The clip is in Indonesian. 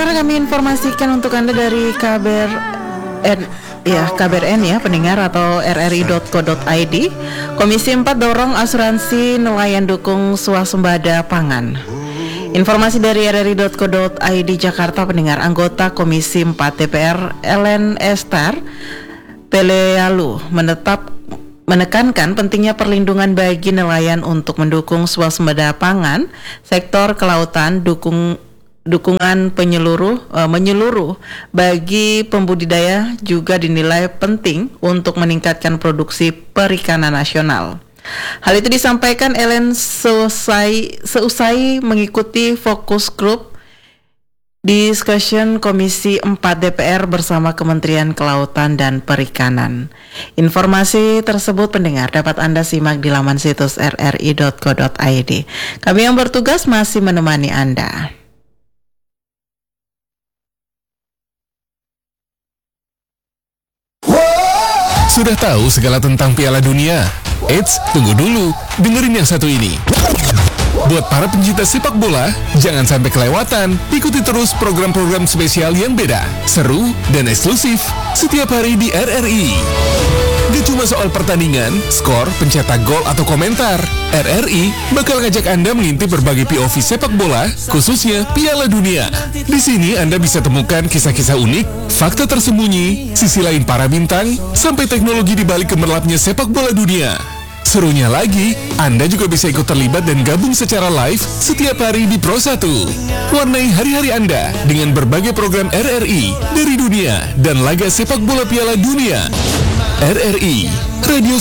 pendengar, kami informasikan untuk Anda dari KBRN ya, pendengar atau rri.co.id. Komisi 4 dorong asuransi nelayan dukung swasembada pangan. Informasi dari rri.co.id Jakarta, pendengar. Anggota Komisi 4 DPR Ellen Esther Pelealu menekankan pentingnya perlindungan bagi nelayan untuk mendukung swasembada pangan, sektor kelautan, dukungan menyeluruh bagi pembudidaya juga dinilai penting untuk meningkatkan produksi perikanan nasional. Hal itu disampaikan Ellen seusai mengikuti fokus group discussion Komisi 4 DPR bersama Kementerian Kelautan dan Perikanan. Informasi tersebut pendengar dapat Anda simak di laman situs rri.co.id. Kami yang bertugas masih menemani Anda. Sudah tahu segala tentang Piala Dunia? Eits, tunggu dulu, dengerin yang satu ini. Buat para pencinta sepak bola, jangan sampai kelewatan. Ikuti terus program-program spesial yang beda, seru, dan eksklusif setiap hari di RRI. Gak cuma soal pertandingan, skor, pencetak gol, atau komentar. RRI bakal ngajak Anda mengintip berbagai POV sepak bola, khususnya Piala Dunia. Di sini Anda bisa temukan kisah-kisah unik, fakta tersembunyi, sisi lain para bintang, sampai teknologi di balik gemerlapnya sepak bola dunia. Serunya lagi, Anda juga bisa ikut terlibat dan gabung secara live setiap hari di Pro 1. Warnai hari-hari Anda dengan berbagai program RRI dari dunia dan laga sepak bola Piala Dunia. RRI, radio